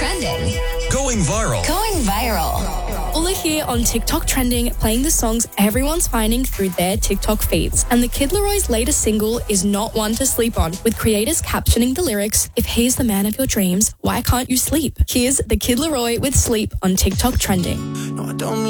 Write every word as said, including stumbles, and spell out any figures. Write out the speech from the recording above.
Trending. Going viral. Going viral. All are here on TikTok Trending, playing the songs everyone's finding through their TikTok feeds. And the Kid Leroy's latest single is not one to sleep on, with creators captioning the lyrics, "If he's the man of your dreams, why can't you sleep?" Here's the Kid Leroy with Sleep on TikTok Trending. No, I don't